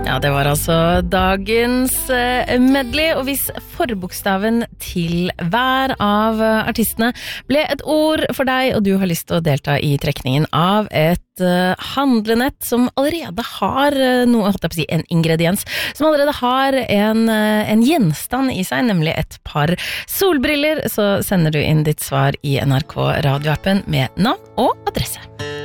Ja, det var altså dagens medley, og hvis forbokstaven til hver av artistene ble et ord for deg, og du har lyst til å delta i trekningen av et handlenett som allerede har noe, holdt jeg på å si, en ingrediens, som allerede har en gjenstand i seg, nemlig et par solbriller, så sender du inn ditt svar i NRK radioappen med navn og adresse.